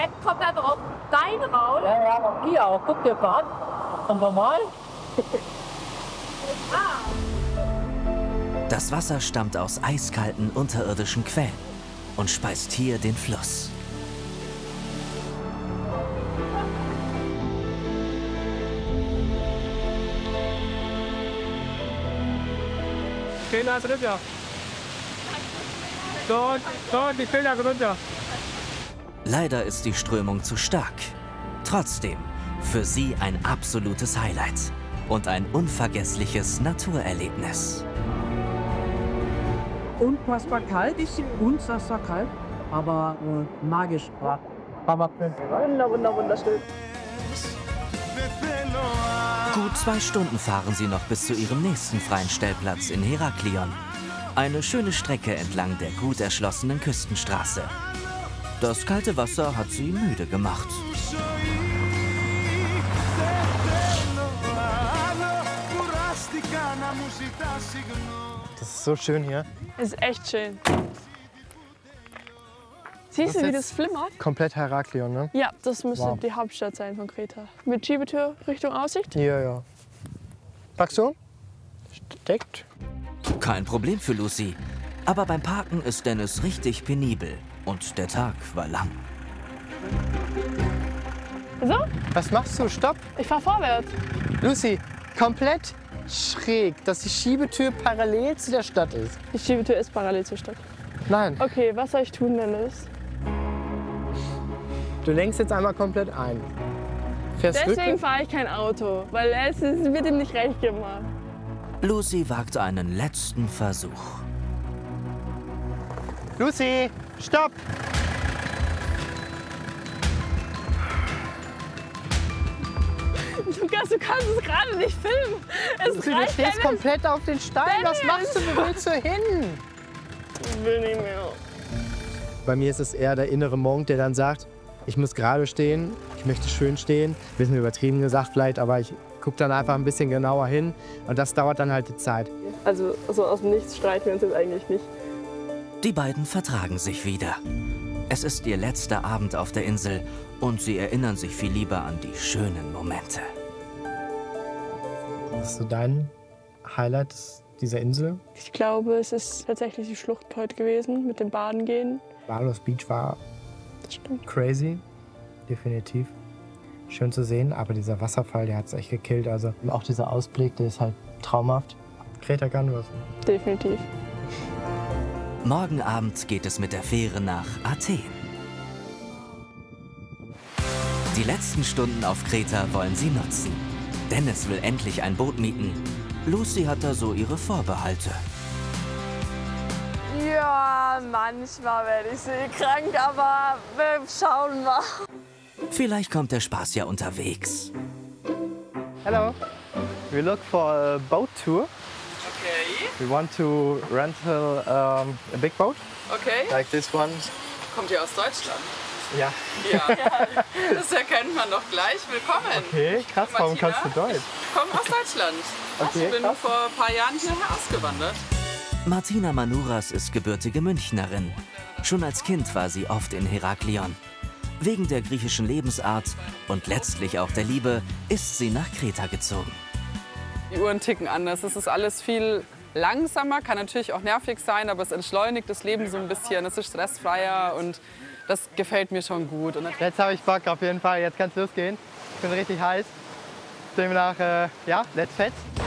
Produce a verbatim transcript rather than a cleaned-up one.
Fett kommt dann auf dein raus. Ja, ja, hier auch. Guck dir mal an. Und normal. Das Wasser stammt aus eiskalten unterirdischen Quellen und speist hier den Fluss. Leider ist die Strömung zu stark. Trotzdem, für sie ein absolutes Highlight und ein unvergessliches Naturerlebnis. Unfassbar kalt, ist unfassbar kalt, aber äh, magisch. Wunder, wunder, wunderschön. Gut zwei Stunden fahren sie noch bis zu ihrem nächsten freien Stellplatz in Heraklion. Eine schöne Strecke entlang der gut erschlossenen Küstenstraße. Das kalte Wasser hat sie müde gemacht. Das ist so schön hier. Es ist echt schön. Siehst du, wie das flimmert? Komplett Heraklion, ne? Ja, das müsste Wow. die Hauptstadt sein von Kreta. Mit Schiebetür Richtung Aussicht? Ja, ja. Packst du? Steckt. Kein Problem für Lucy. Aber beim Parken ist Dennis richtig penibel. Und der Tag war lang. So, Was machst du? Stopp! ich fahr vorwärts. Lucy, komplett schräg, dass die Schiebetür parallel zu der Stadt ist. Die Schiebetür ist parallel zur Stadt. Nein, Okay, was soll ich tun, Dennis? du lenkst jetzt einmal komplett ein. Fährst Deswegen rückwärts. fahre ich kein Auto, weil es, es wird ihm nicht recht gemacht. Lucy wagt einen letzten Versuch. Lucy, stopp! Lukas, du kannst es gerade nicht filmen. Es Lucy, du reicht, stehst Dennis. komplett auf den Stein. Was Dennis! machst du? Wo willst du hin? Ich will nicht mehr. Bei mir ist es eher der innere Monk, der dann sagt, ich muss gerade stehen, ich möchte schön stehen. Bisschen übertrieben gesagt vielleicht, aber ich gucke dann einfach ein bisschen genauer hin. Und das dauert dann halt die Zeit. Also so aus dem Nichts streiten wir uns jetzt eigentlich nicht. Die beiden vertragen sich wieder. Es ist ihr letzter Abend auf der Insel und sie erinnern sich viel lieber an die schönen Momente. Was ist so dein Highlight dieser Insel? Ich glaube, es ist tatsächlich die Schlucht heute gewesen, mit dem Baden gehen. Barlos Beach war Das stimmt. crazy, definitiv. Schön zu sehen, aber dieser Wasserfall, der hat es echt gekillt. Also auch dieser Ausblick, der ist halt traumhaft. Kreta kann was. Definitiv. Morgen Abend geht es mit der Fähre nach Athen. Die letzten Stunden auf Kreta wollen sie nutzen. Dennis will endlich ein Boot mieten. Lucy hat da so ihre Vorbehalte. Ja, manchmal werde ich seekrank, aber wir schauen mal. Vielleicht kommt der Spaß ja unterwegs. Hello, we look for a boat tour. Okay, We want to rental um, a big boat, okay. like this one. Kommt ihr aus Deutschland? Ja. Ja, das erkennt man doch gleich. Willkommen. Okay, krass, warum Martina? kannst du Deutsch? Ich komme aus Deutschland. Okay, ich bin krass. vor ein paar Jahren hierher ausgewandert. Martina Manuras ist gebürtige Münchnerin. Schon als Kind war sie oft in Heraklion. Wegen der griechischen Lebensart und letztlich auch der Liebe ist sie nach Kreta gezogen. Die Uhren ticken anders. Es ist alles viel langsamer, kann natürlich auch nervig sein, aber es entschleunigt das Leben so ein bisschen. Es ist stressfreier und das gefällt mir schon gut. Und Jetzt habe ich Bock auf jeden Fall, jetzt kann es losgehen. Ich bin richtig heiß. Demnach, äh, ja, let's fetz.